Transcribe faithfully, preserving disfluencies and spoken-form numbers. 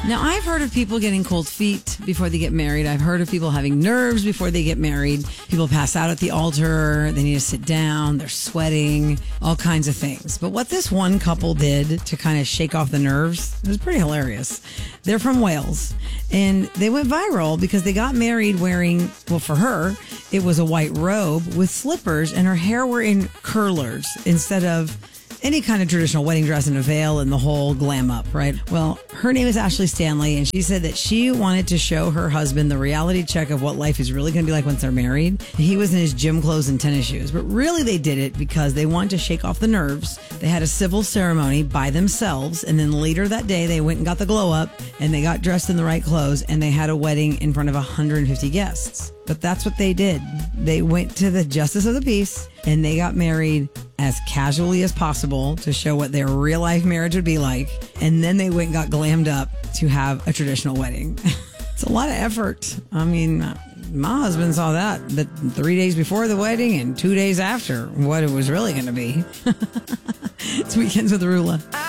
Now, I've heard of people getting cold feet before they get married. I've heard of people having nerves before they get married. People pass out at the altar. They need to sit down. They're sweating, all kinds of things. But what this one couple did to kind of shake off the nerves was pretty hilarious. They're from Wales, and they went viral because they got married wearing, well, for her, it was a white robe with slippers, and her hair were in curlers instead of any kind of traditional wedding dress and a veil and the whole glam up, right? Well, her name is Ashley Stanley, and she said that she wanted to show her husband the reality check of what life is really going to be like once they're married. He was in his gym clothes and tennis shoes, but really they did it because they wanted to shake off the nerves. They had a civil ceremony by themselves, and then later that day they went and got the glow up, and they got dressed in the right clothes, and they had a wedding in front of one hundred fifty guests. But that's what they did. They went to the Justice of the Peace, and they got married as casually as possible to show what their real life marriage would be like. And then they went and got glammed up to have a traditional wedding. It's a lot of effort. I mean, my husband saw that, but three days before the wedding and two days after, what it was really going to be. It's Weekends with Rula.